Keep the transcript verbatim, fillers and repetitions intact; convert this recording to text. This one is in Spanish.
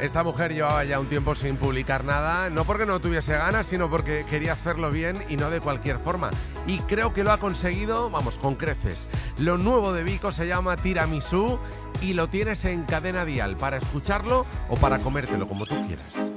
Esta mujer llevaba ya un tiempo sin publicar nada, no porque no tuviese ganas, sino porque quería hacerlo bien y no de cualquier forma. Y creo que lo ha conseguido, vamos, con creces. Lo nuevo de Vico se llama Tiramisú y lo tienes en Cadena Dial para escucharlo o para comértelo, como tú quieras.